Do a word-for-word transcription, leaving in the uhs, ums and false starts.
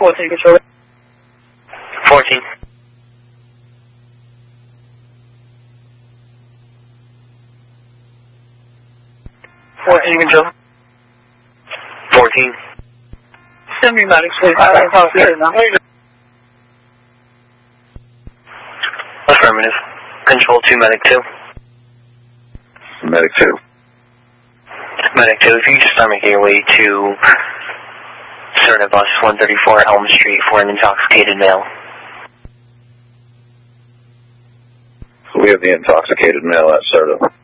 fourteen, control. fourteen. fourteen, control. fourteen. Send me medics, please. I don't know if now. Affirmative. Control two, medic two. Medic two. Medic two, if you just start making your way to Certa Bus one thirty-four Elm Street for an intoxicated male. We have the intoxicated male at Certa.